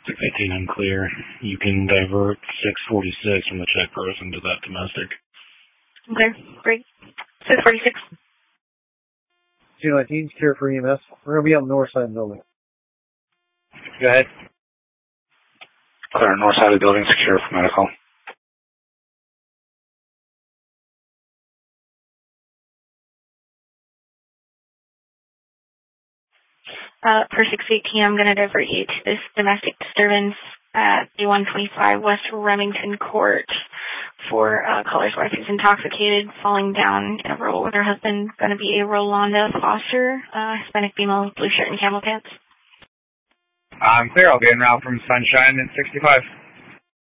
618 unclear. You can divert 646 from the check person to that domestic. Okay, great. 646. 219, secure for EMS. We're going to be on the north side of the building. Go ahead. Clear, north side of the building, secure for medical. Per 618, I'm going to divert you to this domestic disturbance at A125 West Remington Court for caller's wife who's intoxicated, falling down in a roll with her husband. Going to be a Rolanda Foster, Hispanic female, blue shirt and camel pants. I'm clear. I'll be en route from Sunshine and 65.